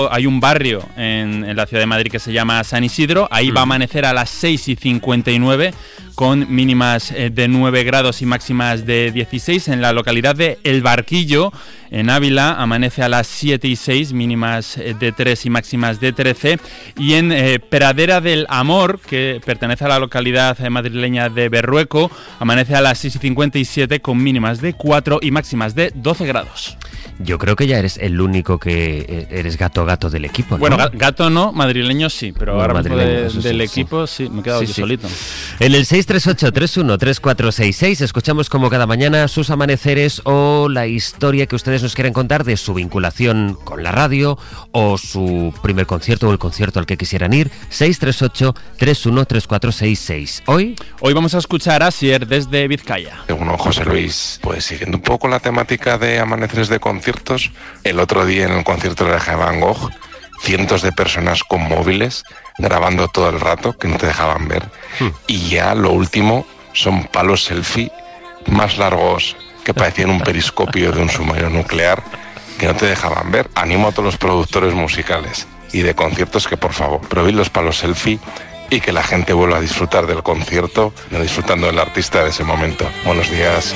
Hay un barrio en la ciudad de Madrid que se llama San Isidro. Ahí va a amanecer a las 6:59 con mínimas de 9 grados y máximas de 16. En la localidad de El Barquillo, en Ávila, amanece a las 7:06, mínimas de 3 y máximas de 13. Y en Pradera del Amor, que pertenece a la localidad madrileña de Berrueco, amanece a las 6:57 con mínimas de 4 y máximas de 12 grados. Yo creo que ya eres el único que eres gato del equipo, ¿no? Bueno, gato no, madrileño sí, pero bueno, ahora mismo del sí, equipo sí, me he quedado yo solito. En el 638-313466 escuchamos como cada mañana sus amaneceres o la historia que ustedes nos quieren contar de su vinculación con la radio o su primer concierto o el concierto al que quisieran ir. 638-313466. Hoy vamos a escuchar a Asier desde Vizcaya. Bueno, José Luis, pues siguiendo un poco la temática de amaneceres de conciertos, el otro día en el concierto de Van Gogh, cientos de personas con móviles grabando todo el rato que no te dejaban ver. Y ya lo último son palos selfie más largos que parecían un periscopio de un submarino nuclear que no te dejaban ver. Animo a todos los productores musicales y de conciertos que por favor probéis los palos selfie y que la gente vuelva a disfrutar del concierto, no disfrutando del artista de ese momento. Buenos días.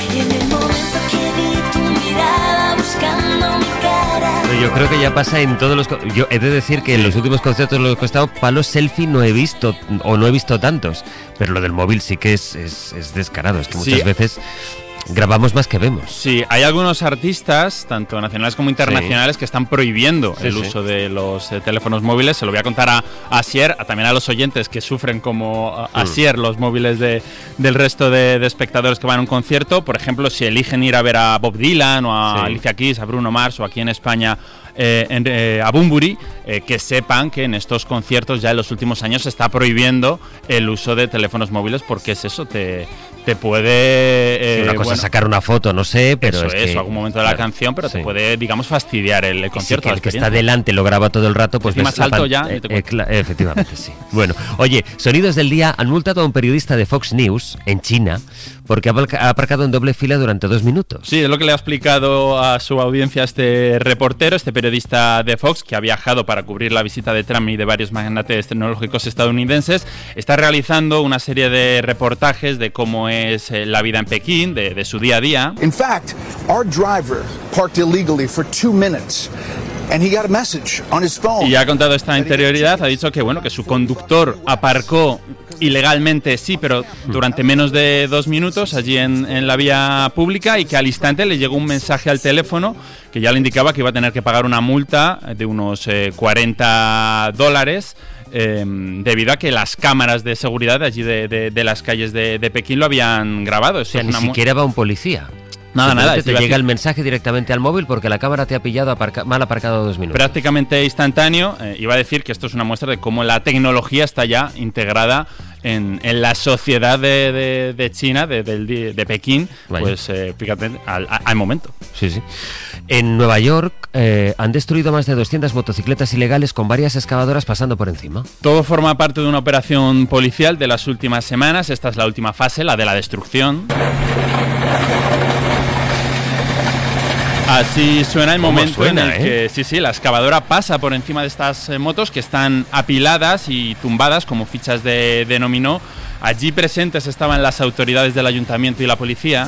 Yo creo que ya pasa en todos los... Yo he de decir que en los últimos conciertos los que he estado, palos selfie no he visto tantos, pero lo del móvil sí que es descarado, es que muchas veces grabamos más que vemos. Sí, hay algunos artistas, tanto nacionales como internacionales, que están prohibiendo el uso de los teléfonos móviles. Se lo voy a contar a Asier, también a los oyentes que sufren como Asier los móviles del resto de espectadores que van a un concierto. Por ejemplo, si eligen ir a ver a Bob Dylan o a Alicia Keys, a Bruno Mars o aquí en España a Bunbury, que sepan que en estos conciertos ya en los últimos años se está prohibiendo el uso de teléfonos móviles porque es eso, te puede... una cosa es sacar una foto, no sé, pero eso, algún momento de la canción, pero te puede, digamos, fastidiar el concierto. Sí, que el que está delante lo graba todo el rato, pues... más alto ya... efectivamente, sí. Bueno, oye, Sonidos del Día han multado a un periodista de Fox News en China porque ha aparcado en doble fila durante 2 minutos. Sí, es lo que le ha explicado a su audiencia este reportero, este periodista de Fox, que ha viajado para cubrir la visita de Trump y de varios magnates tecnológicos estadounidenses. Está realizando una serie de reportajes de cómo es la vida en Pekín, de su día a día. In fact, our driver parked illegally for 2 minutes. And he got a message on his phone. Y ha contado esta interioridad, ha dicho que que su conductor aparcó ilegalmente, sí, pero durante menos de 2 minutos allí en la vía pública, y que al instante le llegó un mensaje al teléfono que ya le indicaba que iba a tener que pagar una multa de unos $40 debido a que las cámaras de seguridad de allí de las calles de Pekín lo habían grabado. Eso ni siquiera va un policía. Nada. Te llega el mensaje directamente al móvil porque la cámara te ha pillado mal aparcado 2 minutos. Prácticamente instantáneo. Iba a decir que esto es una muestra de cómo la tecnología está ya integrada en la sociedad de China, de Pekín. Vaya. Pues fíjate, al momento. Sí. En Nueva York han destruido más de 200 motocicletas ilegales con varias excavadoras pasando por encima. Todo forma parte de una operación policial de las últimas semanas. Esta es la última fase, la de la destrucción. Así suena el momento en el que la excavadora pasa por encima de estas motos que están apiladas y tumbadas como fichas de dominó. Allí presentes estaban las autoridades del ayuntamiento y la policía.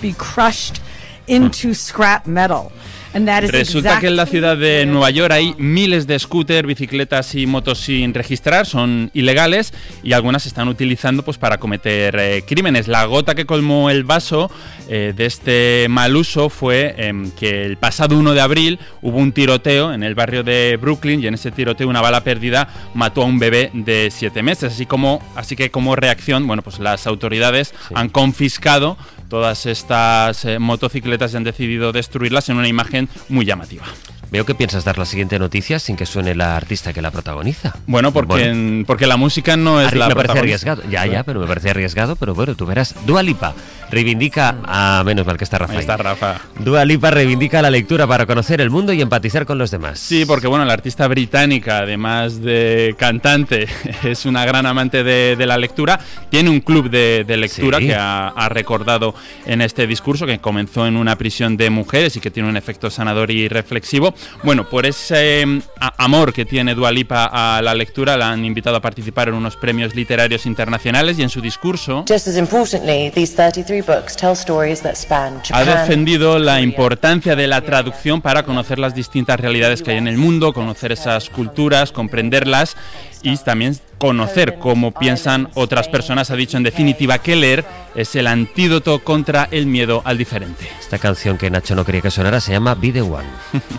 Resulta que en la ciudad de Nueva York hay miles de scooters, bicicletas y motos sin registrar, son ilegales y algunas se están utilizando pues para cometer crímenes. La gota que colmó el vaso de este mal uso fue que el pasado 1 de abril hubo un tiroteo en el barrio de Brooklyn y en ese tiroteo una bala perdida mató a un bebé de 7 meses. Así que como reacción, pues las autoridades han confiscado todas estas motocicletas y han decidido destruirlas en una imagen muy llamativa. Veo que piensas dar la siguiente noticia sin que suene la artista que la protagoniza. Porque la música no es la protagonista. Me parece arriesgado. Pero me parece arriesgado, pero bueno, tú verás. Dua Lipa reivindica menos mal que está Rafa. Está Rafa. Dua Lipa reivindica la lectura para conocer el mundo y empatizar con los demás. Sí, porque la artista británica, además de cantante, es una gran amante de la lectura. Tiene un club de lectura que ha recordado en este discurso, que comenzó en una prisión de mujeres y que tiene un efecto sanador y reflexivo. Bueno, por ese amor que tiene Dua Lipa a la lectura, la han invitado a participar en unos premios literarios internacionales y en su discurso ha defendido la importancia de la traducción para conocer las distintas realidades que hay en el mundo, conocer esas culturas, comprenderlas y también conocer cómo piensan otras personas. Ha dicho en definitiva que leer es el antídoto contra el miedo al diferente. Esta canción que Nacho no quería que sonara se llama Be The One.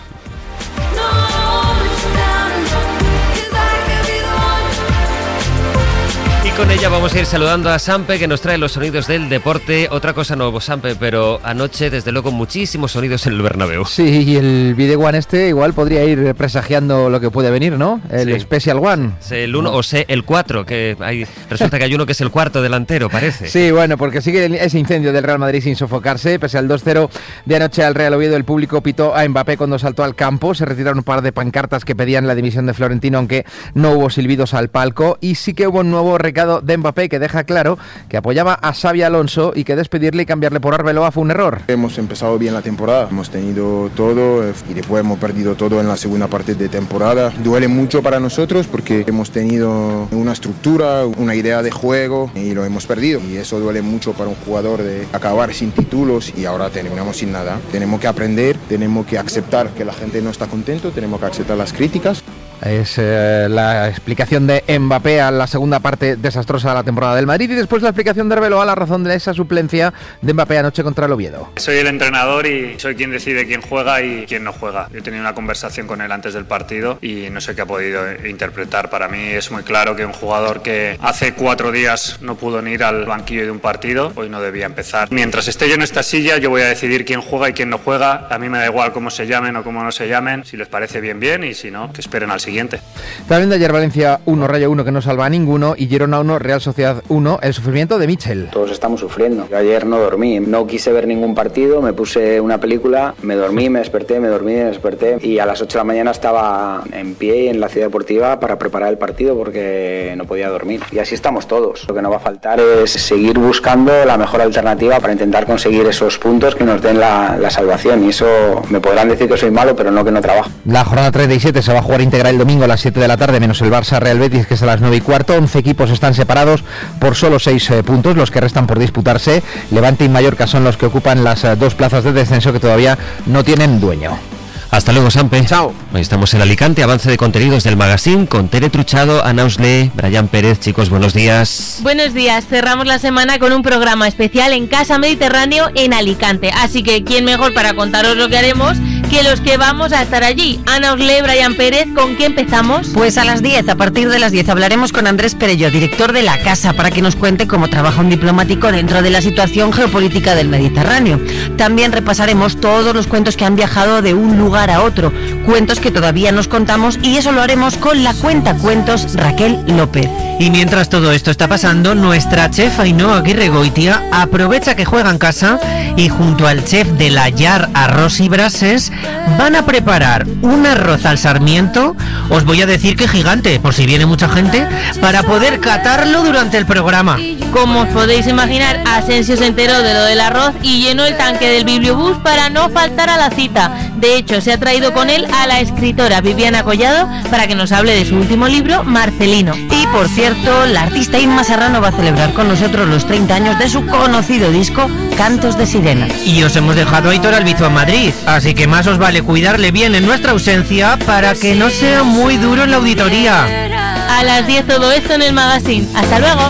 Con ella vamos a ir saludando a Sampe, que nos trae los sonidos del deporte. Otra cosa no, Sampe, pero anoche, desde luego, muchísimos sonidos en el Bernabéu. Sí, y el Video One igual podría ir presagiando lo que puede venir, ¿no? El Special One. Sé el 1 o sé el 4, que resulta que hay uno que es el cuarto delantero, parece. Sí, bueno, porque sigue ese incendio del Real Madrid sin sofocarse. Pese al 2-0 de anoche al Real Oviedo, el público pitó a Mbappé cuando saltó al campo. Se retiraron un par de pancartas que pedían la dimisión de Florentino, aunque no hubo silbidos al palco. Y sí que hubo un nuevo recado de Mbappé que deja claro que apoyaba a Xabi Alonso y que despedirle y cambiarle por Arbeloa fue un error. Hemos empezado bien la temporada, hemos tenido todo y después hemos perdido todo en la segunda parte de temporada. Duele mucho para nosotros porque hemos tenido una estructura, una idea de juego y lo hemos perdido. Y eso duele mucho para un jugador de acabar sin títulos y ahora terminamos sin nada. Tenemos que aprender, tenemos que aceptar que la gente no está contento, tenemos que aceptar las críticas. Es la explicación de Mbappé a la segunda parte desastrosa de la temporada del Madrid y después la explicación de Arbeloa a la razón de esa suplencia de Mbappé anoche contra el Oviedo. Soy el entrenador y soy quien decide quién juega y quién no juega. Yo he tenido una conversación con él antes del partido y no sé qué ha podido interpretar. Para mí es muy claro que un jugador que hace 4 días no pudo ni ir al banquillo de un partido, hoy no debía empezar. Mientras esté yo en esta silla, yo voy a decidir quién juega y quién no juega. A mí me da igual cómo se llamen o cómo no se llamen. Si les parece bien, bien, y si no, que esperen al siguiente. También de ayer Valencia 1, Rayo 1, que no salva a ninguno, y Girona 1, Real Sociedad 1, el sufrimiento de Michel. Todos estamos sufriendo. Yo ayer no dormí, no quise ver ningún partido, me puse una película, me dormí, me desperté, me dormí, me desperté, y a las 8 de la mañana estaba en pie en la ciudad deportiva para preparar el partido porque no podía dormir. Y así estamos todos. Lo que no va a faltar es seguir buscando la mejor alternativa para intentar conseguir esos puntos que nos den la salvación, y eso me podrán decir que soy malo, pero no que no trabajo. La jornada 37 se va a jugar íntegra el domingo a las 7 de la tarde, menos el Barça Real Betis, que es a las 9:15. 11 equipos están separados por solo 6 puntos, los que restan por disputarse. Levante y Mallorca son los que ocupan las 2 plazas de descenso que todavía no tienen dueño. Hasta luego, Sampe. Chao. Estamos en Alicante, avance de contenidos del magazine con Tere Truchado, Ana Usle, Brian Pérez. Chicos, buenos días. Buenos días. Cerramos la semana con un programa especial en Casa Mediterráneo en Alicante. Así que, ¿quién mejor para contaros lo que haremos que los que vamos a estar allí? Ana Usle, Brian Pérez, ¿con qué empezamos? Pues a las 10, a partir de las 10, hablaremos con Andrés Perello, director de La Casa, para que nos cuente cómo trabaja un diplomático dentro de la situación geopolítica del Mediterráneo. También repasaremos todos los cuentos que han viajado de un lugar a otro, cuentos que todavía nos contamos, y eso lo haremos con la cuentacuentos Raquel López. Y mientras todo esto está pasando, nuestra chef Ainhoa Aguirregoitia aprovecha que juega en casa y junto al chef de la Llar Arroz y Brases van a preparar un arroz al sarmiento, os voy a decir que gigante, por si viene mucha gente, para poder catarlo durante el programa. Como os podéis imaginar, Asensio se enteró de lo del arroz y llenó el tanque del bibliobús para no faltar a la cita. De hecho, se ha traído con él a la escritora Viviana Collado para que nos hable de su último libro, Marcelino. Y por cierto, la artista Inma Serrano va a celebrar con nosotros los 30 años de su conocido disco Cantos de Sirena. Y os hemos dejado a Aitor Albizu a Madrid, así que más os vale cuidarle bien en nuestra ausencia para que no sea muy duro en la auditoría. A las 10 todo esto en el magazine. ¡Hasta luego!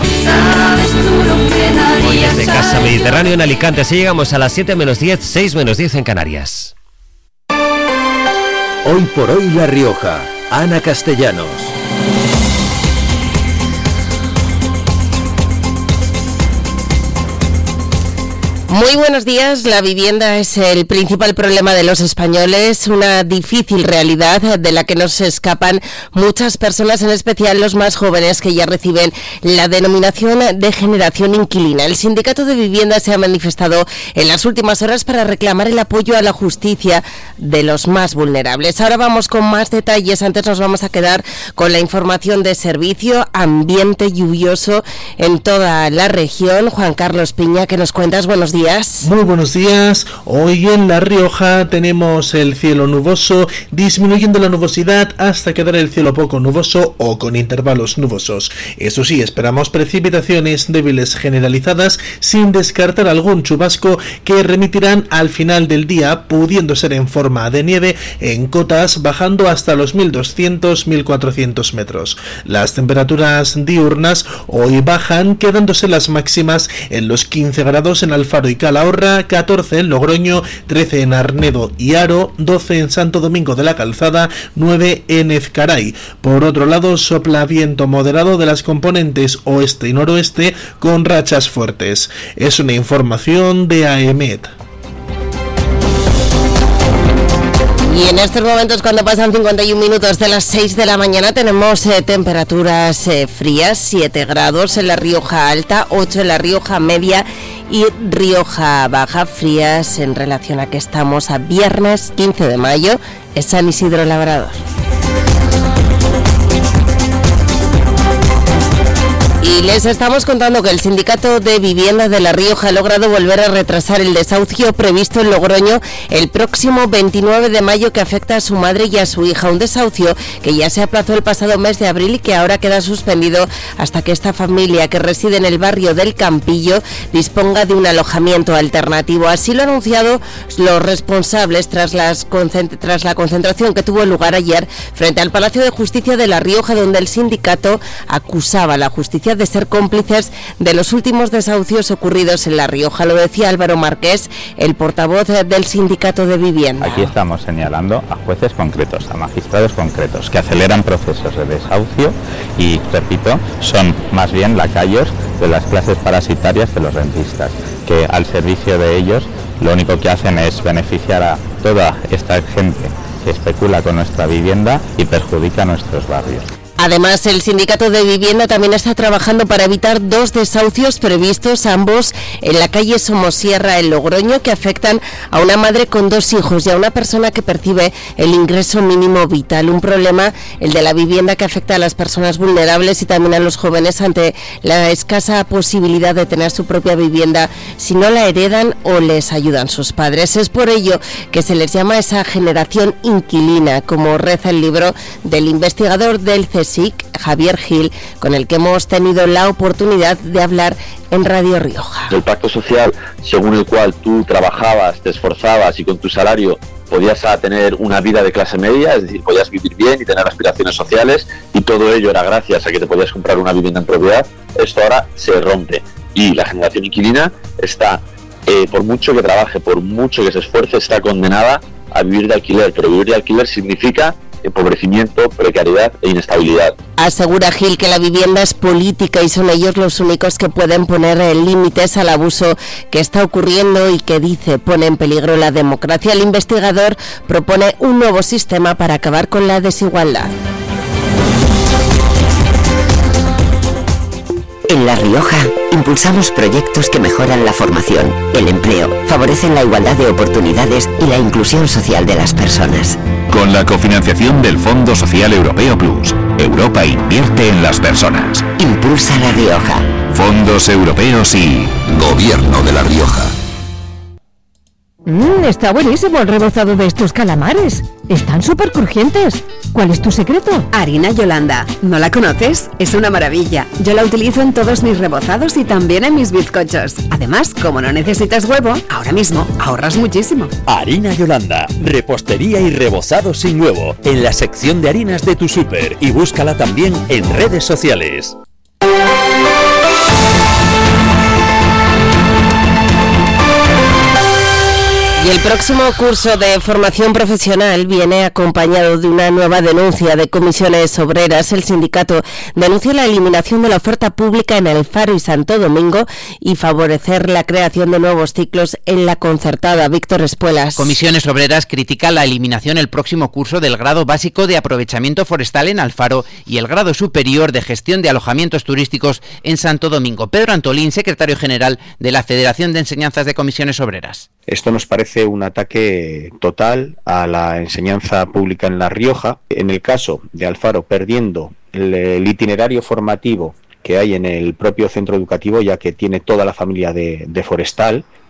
Hoy desde Casa Mediterráneo en Alicante, así llegamos a las 7 menos 10, 6 menos 10 en Canarias. Hoy por hoy La Rioja, Ana Castellanos. Muy buenos días. La vivienda es el principal problema de los españoles, una difícil realidad de la que no se escapan muchas personas, en especial los más jóvenes, que ya reciben la denominación de generación inquilina. El Sindicato de Vivienda se ha manifestado en las últimas horas para reclamar el apoyo a la justicia de los más vulnerables. Ahora vamos con más detalles. Antes nos vamos a quedar con la información de servicio. Ambiente lluvioso en toda la región. Juan Carlos Piña, ¿qué nos cuentas? Buenos días. días. Muy buenos días. Hoy en La Rioja tenemos el cielo nuboso, disminuyendo la nubosidad hasta quedar el cielo poco nuboso o con intervalos nubosos. Eso sí, esperamos precipitaciones débiles generalizadas, sin descartar algún chubasco que remitirán al final del día, pudiendo ser en forma de nieve en cotas, bajando hasta los 1200-1400 metros. Las temperaturas diurnas hoy bajan, quedándose las máximas en los 15 grados en Alfaro y Calahorra, 14 en Logroño, 13 en Arnedo y Haro, 12 en Santo Domingo de la Calzada, 9 en Ezcaray. Por otro lado, sopla viento moderado de las componentes oeste y noroeste con rachas fuertes. Es una información de AEMET. Y en estos momentos, cuando pasan 51 minutos de las 6 de la mañana, tenemos temperaturas frías, 7 grados en la Rioja Alta, 8 en la Rioja Media y Rioja Baja, frías en relación a que estamos a viernes 15 de mayo, en San Isidro Labrador. Y les estamos contando que el Sindicato de Vivienda de La Rioja ha logrado volver a retrasar el desahucio previsto en Logroño el próximo 29 de mayo, que afecta a su madre y a su hija. Un desahucio que ya se aplazó el pasado mes de abril y que ahora queda suspendido hasta que esta familia, que reside en el barrio del Campillo, disponga de un alojamiento alternativo. Así lo han anunciado los responsables tras la concentración que tuvo lugar ayer frente al Palacio de Justicia de La Rioja, donde el sindicato acusaba a la justicia de ser cómplices de los últimos desahucios ocurridos en La Rioja. Lo decía Álvaro Marqués, el portavoz del Sindicato de Vivienda. Aquí estamos señalando a jueces concretos, a magistrados concretos, que aceleran procesos de desahucio y, repito, son más bien lacayos de las clases parasitarias de los rentistas, que al servicio de ellos lo único que hacen es beneficiar a toda esta gente que especula con nuestra vivienda y perjudica a nuestros barrios. Además, el Sindicato de Vivienda también está trabajando para evitar 2 desahucios previstos, ambos en la calle Somosierra, en Logroño, que afectan a una madre con 2 hijos y a una persona que percibe el ingreso mínimo vital. Un problema, el de la vivienda, que afecta a las personas vulnerables y también a los jóvenes ante la escasa posibilidad de tener su propia vivienda si no la heredan o les ayudan sus padres. Es por ello que se les llama esa generación inquilina, como reza el libro del investigador del CSIC, Javier Gil, con el que hemos tenido la oportunidad de hablar en Radio Rioja. El pacto social, según el cual tú trabajabas, te esforzabas y con tu salario podías tener una vida de clase media, es decir, podías vivir bien y tener aspiraciones sociales, y todo ello era gracias a que te podías comprar una vivienda en propiedad. Esto ahora se rompe y la generación inquilina está, por mucho que trabaje, por mucho que se esfuerce, está condenada a vivir de alquiler, pero vivir de alquiler significa empobrecimiento, precariedad e inestabilidad. Asegura Gil que la vivienda es política y son ellos los únicos que pueden poner límites al abuso que está ocurriendo y que, dice, pone en peligro la democracia. El investigador propone un nuevo sistema para acabar con la desigualdad. En La Rioja impulsamos proyectos que mejoran la formación, el empleo, favorecen la igualdad de oportunidades y la inclusión social de las personas. Con la cofinanciación del Fondo Social Europeo Plus, Europa invierte en las personas. Impulsa La Rioja. Fondos europeos y Gobierno de La Rioja. Está buenísimo el rebozado de estos calamares. Están súper crujientes. ¿Cuál es tu secreto? Harina Yolanda. ¿No la conoces? Es una maravilla. Yo la utilizo en todos mis rebozados y también en mis bizcochos. Además, como no necesitas huevo, ahora mismo ahorras muchísimo. Harina Yolanda. Repostería y rebozado sin huevo. En la sección de harinas de tu súper. Y búscala también en redes sociales. Y el próximo curso de formación profesional viene acompañado de una nueva denuncia de comisiones obreras. El sindicato denuncia la eliminación de la oferta pública en Alfaro y Santo Domingo y favorecer la creación de nuevos ciclos en la concertada. Víctor Espuelas. Comisiones Obreras critica la eliminación el próximo curso del grado básico de aprovechamiento forestal en Alfaro y el grado superior de gestión de alojamientos turísticos en Santo Domingo. Pedro Antolín, secretario general de la Federación de Enseñanzas de Comisiones Obreras. Esto nos parece un ataque total a la enseñanza pública en La Rioja. En el caso de Alfaro, perdiendo el itinerario formativo que hay en el propio centro educativo, ya que tiene toda la familia de forestal,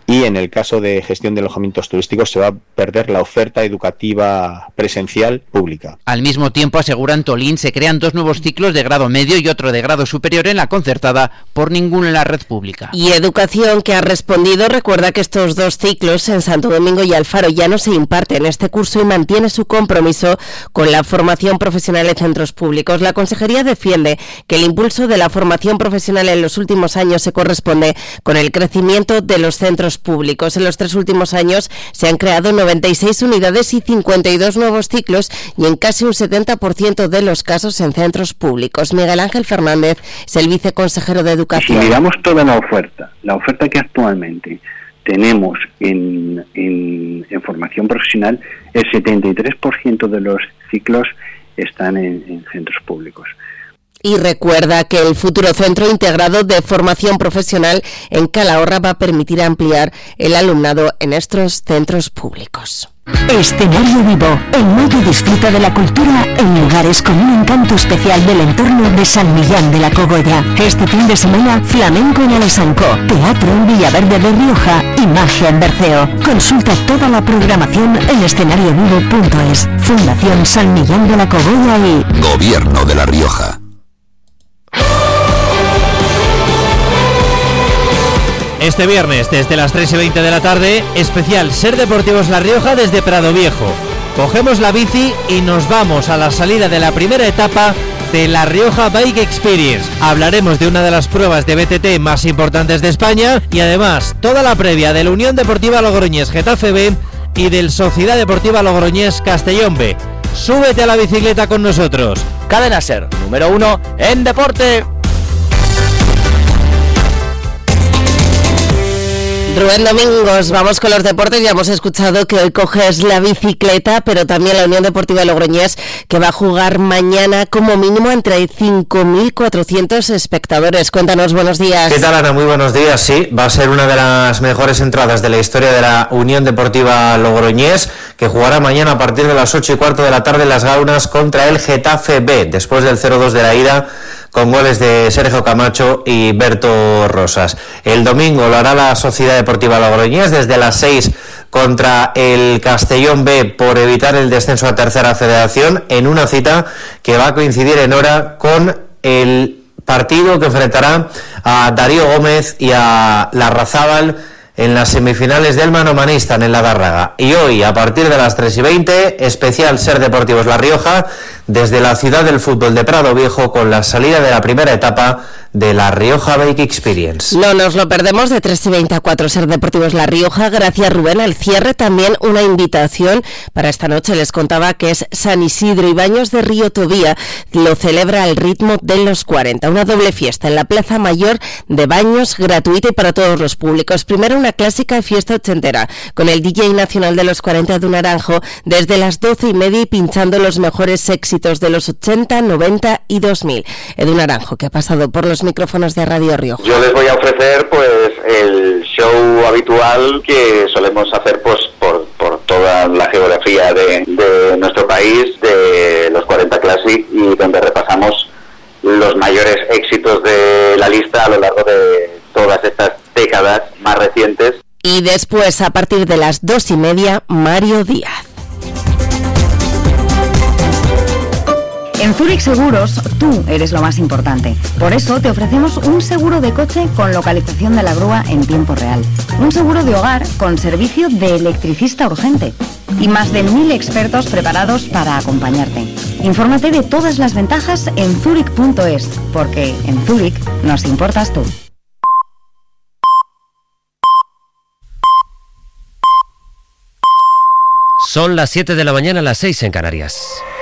y en el caso de gestión de alojamientos turísticos se va a perder la oferta educativa presencial pública. Al mismo tiempo, asegura Antolín, se crean 2 nuevos ciclos de grado medio y otro de grado superior en la concertada, por ninguno en la red pública. Y Educación, que ha respondido, recuerda que estos 2 ciclos en Santo Domingo y Alfaro ya no se imparten este curso y mantiene su compromiso con la formación profesional en centros públicos. La Consejería defiende que el impulso de la formación profesional en los últimos años se corresponde con el crecimiento de los centros públicos. En los 3 últimos años se han creado 96 unidades y 52 nuevos ciclos y en casi un 70% de los casos en centros públicos. Miguel Ángel Fernández es el viceconsejero de Educación. Si miramos toda la oferta que actualmente tenemos en formación profesional, el 73% de los ciclos están en centros públicos. Y recuerda que el futuro Centro Integrado de Formación Profesional en Calahorra va a permitir ampliar el alumnado en estos centros públicos. Escenario vivo. El Mayo disfruta de la cultura en lugares con un encanto especial del entorno de San Millán de la Cogolla. Este fin de semana, flamenco en Alesanco, teatro en Villaverde de Rioja y magia en Berceo. Consulta toda la programación en escenariovivo.es. Fundación San Millán de la Cogolla y Gobierno de La Rioja. Este viernes, desde las 3:20 de la tarde, especial Ser Deportivos La Rioja desde Prado Viejo. Cogemos la bici y nos vamos a la salida de la primera etapa de La Rioja Bike Experience. Hablaremos de una de las pruebas de BTT más importantes de España y además toda la previa de la Unión Deportiva Logroñés Getafe B y del Sociedad Deportiva Logroñés Castellón B. Súbete a la bicicleta con nosotros. Cadena Ser, número 1 en deporte. Rubén Domingos, vamos con los deportes. Ya hemos escuchado que hoy coges la bicicleta, pero también la Unión Deportiva Logroñés, que va a jugar mañana como mínimo entre 5.400 espectadores. Cuéntanos, buenos días. ¿Qué tal, Ana? Muy buenos días. Sí, va a ser una de las mejores entradas de la historia de la Unión Deportiva Logroñés, que jugará mañana a partir de las 8:15 de la tarde en Las Gaunas contra el Getafe B, después del 0-2 de la ida, con goles de Sergio Camacho y Berto Rosas. El domingo lo hará la Sociedad Deportiva Logroñés desde las 6 contra el Castellón B por evitar el descenso a Tercera Federación, en una cita que va a coincidir en hora con el partido que enfrentará a Darío Gómez y a Larrazábal en las semifinales del Manomanista en la Dárraga. Y hoy, a partir de las 3:20, especial Ser Deportivos La Rioja, desde la ciudad del fútbol de Prado Viejo, con la salida de la primera etapa de la Rioja Bike Experience. No nos lo perdemos, de 3:20 a 4, Ser Deportivos La Rioja. Gracias, Rubén. Al cierre también una invitación para esta noche. Les contaba que es San Isidro y Baños de Río Tobía. Lo celebra al ritmo de los 40. Una doble fiesta en la Plaza Mayor de Baños, gratuita y para todos los públicos. Primero una clásica fiesta ochentera con el DJ nacional de los 40 de Naranjo desde las 12:30 y pinchando los mejores éxitos de los 80, 90 y 2000. Edu Naranjo, que ha pasado por los micrófonos de Radio Rioja. Yo les voy a ofrecer pues el show habitual que solemos hacer pues por toda la geografía de nuestro país, de los 40 Classic, y donde repasamos los mayores éxitos de la lista a lo largo de todas estas décadas más recientes. Y después, a partir de las 2:30, Mario Díaz. En Zurich Seguros, tú eres lo más importante. Por eso te ofrecemos un seguro de coche con localización de la grúa en tiempo real. Un seguro de hogar con servicio de electricista urgente. Y más de 1000 expertos preparados para acompañarte. Infórmate de todas las ventajas en zurich.es, porque en Zurich nos importas tú. Son las 7 de la mañana, las 6 en Canarias.